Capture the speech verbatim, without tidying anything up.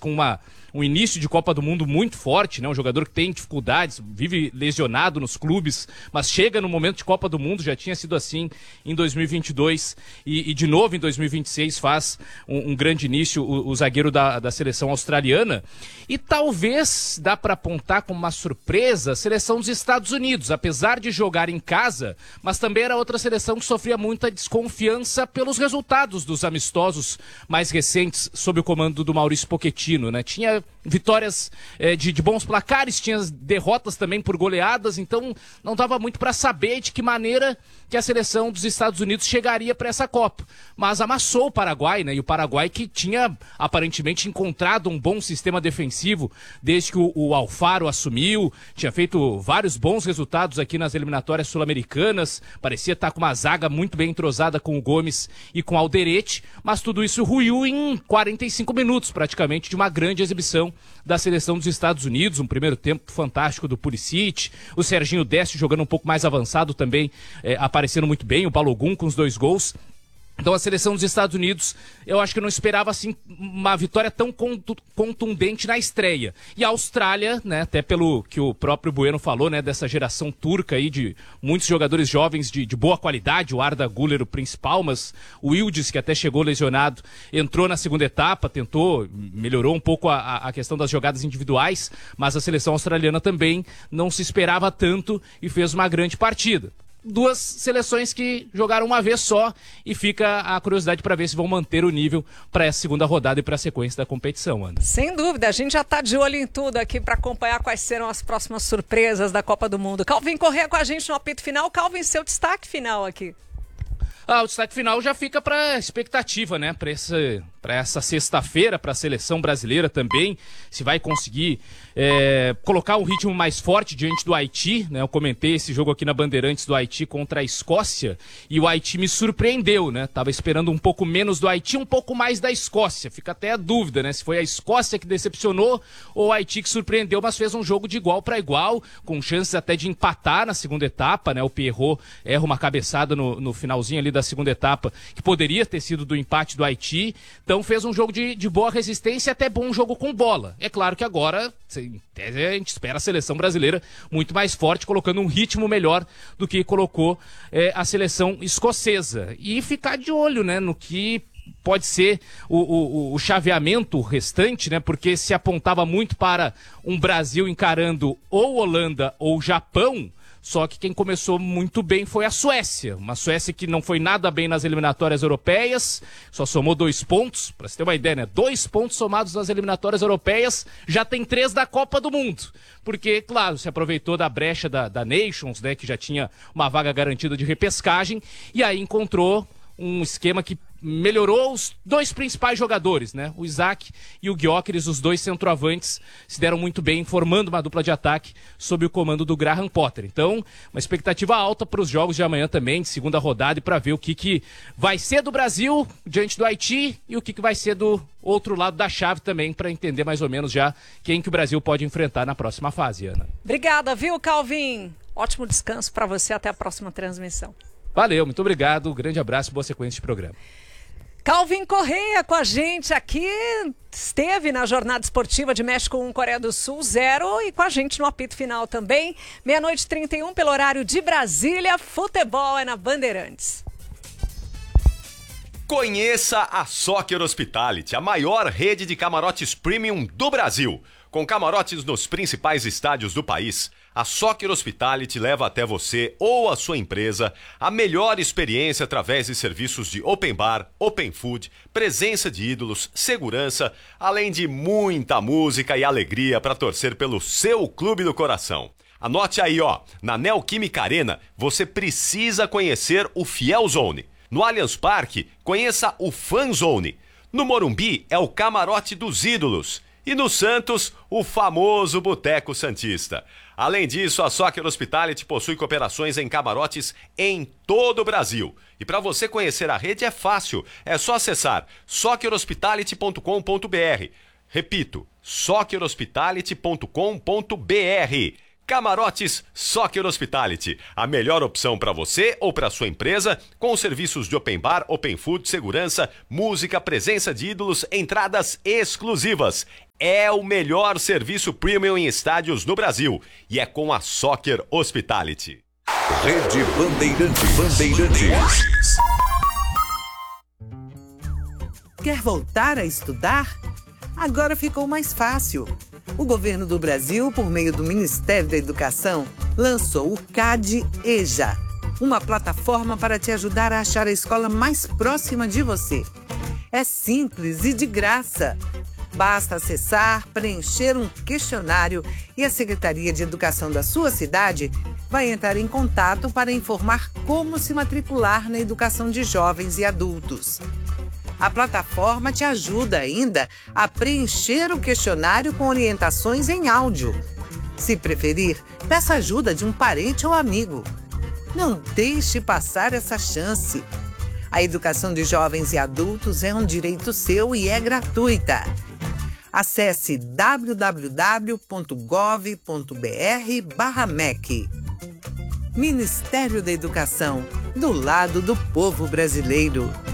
com uma, um início de Copa do Mundo muito forte, né? Um jogador que tem dificuldades, vive lesionado nos clubes, mas chega no momento de Copa do Mundo, já tinha sido assim em dois mil e vinte e dois e, e de novo em dois mil e vinte e seis faz um, um grande início o, o zagueiro da, da seleção australiana. E talvez dá para apontar como uma surpresa a seleção dos Estados Unidos, apesar de jogar em casa, mas também era outra seleção que sofria muita desconfiança pelos resultados dos amistosos mais recentes sob o comando do Maurício Pochettino, né? Tinha vitórias é, de, de bons placares, tinha derrotas também por goleadas, então não dava muito para saber de que maneira que a seleção dos Estados Unidos chegaria para essa Copa. Mas amassou o Paraguai, né? E o Paraguai que tinha aparentemente encontrado um bom sistema defensivo desde que o, o Alfaro assumiu, tinha feito vários bons resultados aqui nas eliminatórias sul-americanas, parecia estar com uma zaga muito bem entrosada com o Gomes e com o Alderete, mas tudo isso ruiu em quarenta e cinco minutos praticamente de uma grande exibição da seleção dos Estados Unidos, um primeiro tempo fantástico do Pulisic, o Serginho Deste jogando um pouco mais avançado também, é, aparecendo muito bem, o Balogun com os dois gols. Então a seleção dos Estados Unidos, eu acho que eu não esperava assim uma vitória tão contundente na estreia. E a Austrália, né, até pelo que o próprio Bueno falou, né, dessa geração turca aí de muitos jogadores jovens de, de boa qualidade, o Arda Güler o principal, mas o Yildiz, que até chegou lesionado, entrou na segunda etapa, tentou, melhorou um pouco a, a questão das jogadas individuais, mas a seleção australiana também não se esperava tanto e fez uma grande partida. Duas seleções que jogaram uma vez só e fica a curiosidade para ver se vão manter o nível para essa segunda rodada e para a sequência da competição, Ana. Sem dúvida, a gente já está de olho em tudo aqui para acompanhar quais serão as próximas surpresas da Copa do Mundo. Calvin Correa com a gente no apito final. Calvin, seu destaque final aqui. Ah, o destaque final já fica para expectativa, né? Para essa, para essa sexta-feira, para a seleção brasileira também, se vai conseguir é, colocar um ritmo mais forte diante do Haiti, né? Eu comentei esse jogo aqui na Bandeirantes do Haiti contra a Escócia e o Haiti me surpreendeu, né? Tava esperando um pouco menos do Haiti, um pouco mais da Escócia. Fica até a dúvida, né? Se foi a Escócia que decepcionou ou o Haiti que surpreendeu, mas fez um jogo de igual para igual, com chances até de empatar na segunda etapa, né? O Pierrot erra uma cabeçada no, no finalzinho ali da segunda etapa, que poderia ter sido do empate do Haiti. Então fez um jogo de, de boa resistência e até bom jogo com bola. É claro que agora, em tese, a gente espera a seleção brasileira muito mais forte, colocando um ritmo melhor do que colocou é, a seleção escocesa. E ficar de olho, né, no que pode ser o, o, o chaveamento restante, né? Porque se apontava muito para um Brasil encarando ou Holanda ou Japão. Só que quem começou muito bem foi a Suécia. Uma Suécia que não foi nada bem nas eliminatórias europeias, só somou dois pontos. Para você ter uma ideia, né? Dois pontos somados nas eliminatórias europeias, já tem três da Copa do Mundo. Porque, claro, se aproveitou da brecha da, da Nations, né? Que já tinha uma vaga garantida de repescagem, e aí encontrou um esquema que melhorou os dois principais jogadores, né? O Isaac e o Gyökeres, os dois centroavantes, se deram muito bem, formando uma dupla de ataque sob o comando do Graham Potter. Então, uma expectativa alta para os jogos de amanhã também, de segunda rodada, e para ver o que, que vai ser do Brasil diante do Haiti e o que, que vai ser do outro lado da chave também, para entender mais ou menos já quem que o Brasil pode enfrentar na próxima fase, Ana. Obrigada, viu, Calvin? Ótimo descanso para você, até a próxima transmissão. Valeu, muito obrigado, grande abraço, boa sequência de programa. Calvin Correa com a gente aqui, esteve na jornada esportiva de México um, Coreia do Sul zero e com a gente no apito final também. Meia-noite e trinta e um pelo horário de Brasília, futebol é na Bandeirantes. Conheça a Soccer Hospitality, a maior rede de camarotes premium do Brasil. Com camarotes nos principais estádios do país, a Soccer Hospitality leva até você ou a sua empresa a melhor experiência através de serviços de open bar, open food, presença de ídolos, segurança, além de muita música e alegria para torcer pelo seu clube do coração. Anote aí, ó, na Neoquímica Arena você precisa conhecer o Fiel Zone. No Allianz Parque, conheça o Fan Zone. No Morumbi é o Camarote dos Ídolos. E no Santos, o famoso Boteco Santista. Além disso, a Soccer Hospitality possui cooperações em camarotes em todo o Brasil. E para você conhecer a rede é fácil, é só acessar soccer hospitality ponto com ponto b r. Repito, soccer hospitality ponto com ponto b r. Camarotes Soccer Hospitality, a melhor opção para você ou para sua empresa, com serviços de open bar, open food, segurança, música, presença de ídolos, entradas exclusivas. é o melhor serviço premium em estádios no Brasil e é com a Soccer Hospitality. Rede Bandeirantes. Bandeirantes. Quer voltar a estudar? Agora ficou mais fácil. O governo do Brasil, por meio do Ministério da Educação, lançou o CADE EJA, uma plataforma para te ajudar a achar a escola mais próxima de você. É simples e de graça. Basta acessar, preencher um questionário e a Secretaria de Educação da sua cidade vai entrar em contato para informar como se matricular na educação de jovens e adultos. A plataforma te ajuda ainda a preencher o questionário com orientações em áudio. Se preferir, peça ajuda de um parente ou amigo. Não deixe passar essa chance. A educação de jovens e adultos é um direito seu e é gratuita. Acesse w w w ponto gov ponto b r barra M E C. Ministério da Educação, do lado do povo brasileiro.